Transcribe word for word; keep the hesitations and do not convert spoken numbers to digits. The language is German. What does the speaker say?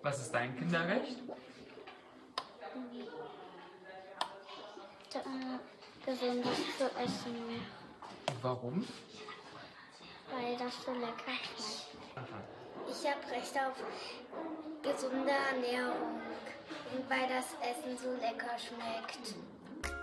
Was ist dein Kinderrecht? Äh, Gesundes zu essen, Warum? weil das so lecker schmeckt. Aha. Ich habe Recht auf gesunde Ernährung und weil das Essen so lecker schmeckt.